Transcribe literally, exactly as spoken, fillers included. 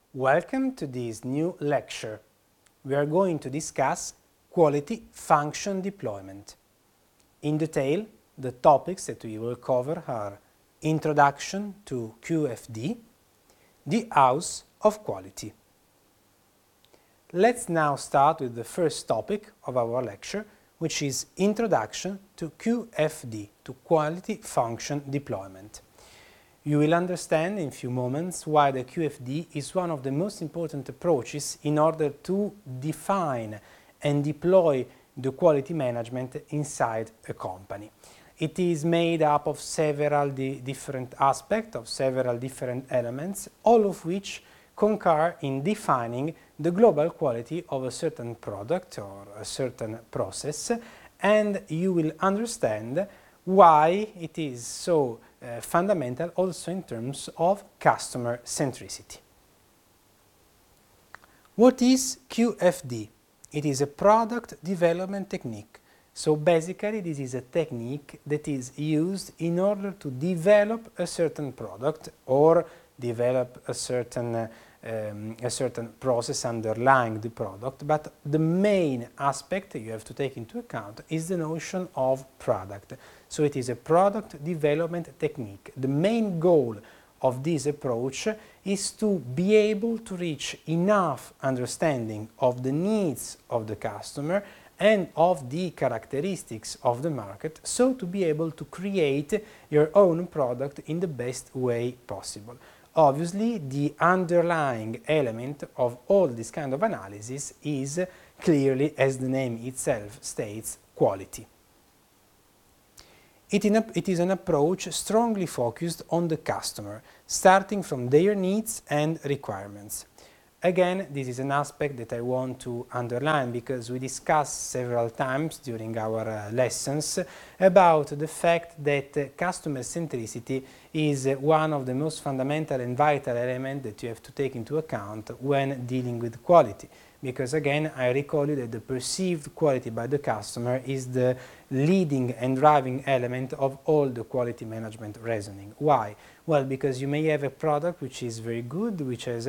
Welcome to this new lecture. We are going to discuss quality function deployment. In detail, the topics that we will cover are Introduction to Q F D, the House of Quality. Let's now start with the first topic of our lecture, which is Introduction to Q F D, to Quality Function Deployment. You will understand in a few moments why the Q F D is one of the most important approaches in order to define and deploy the quality management inside a company. It is made up of several di different aspects, of several different elements, all of which concur in defining the global quality of a certain product or a certain process, and you will understand why it is so uh, fundamental also in terms of customer centricity. What is Q F D? It is a product development technique. So basically this is a technique that is used in order to develop a certain product or develop a certain uh, Um, a certain process underlying the product, but the main aspect you have to take into account is the notion of product. So it is a product development technique. The main goal of this approach is to be able to reach enough understanding of the needs of the customer and of the characteristics of the market, so to be able to create your own product in the best way possible. Obviously, the underlying element of all this kind of analysis is clearly, as the name itself states, quality. It, in a, it is an approach strongly focused on the customer, starting from their needs and requirements. Again, this is an aspect that I want to underline because we discussed several times during our uh, lessons about the fact that uh, customer centricity is uh, one of the most fundamental and vital elements that you have to take into account when dealing with quality. Because again, I recall you that the perceived quality by the customer is the leading and driving element of all the quality management reasoning. Why? Well, because you may have a product which is very good, which has